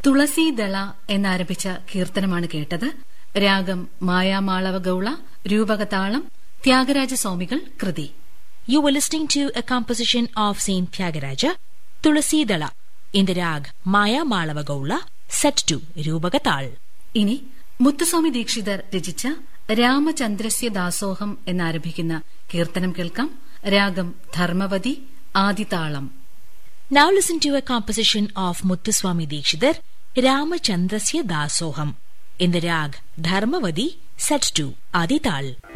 തുളസീദള എന്നാരംഭിച്ച കീർത്തനമാണ് കേട്ടത്. രാഗം മായാമാളവ ഗൌള, രൂപകതാളം ത്യാഗരാജസ്വാമികൾ കൃതി. You were listening to a composition of Saint Tyagaraja, Tulasidala, in the rag Maya Malava Gaula, set to Rupagatal. ഇനി മുത്തുസ്വാമി ദീക്ഷിതർ രചിച്ച രാമചന്ദ്രസ്യ ദാസോഹം എന്നാരംഭിക്കുന്ന കീർത്തനം കേൾക്കാം. രാഗം Dharmavathi, ആദിതാളം. Now listen to a composition of Muthuswami Dikshidhar, Ramachandrasya Dasoham, in the rag Dharmavadi, set to Adital.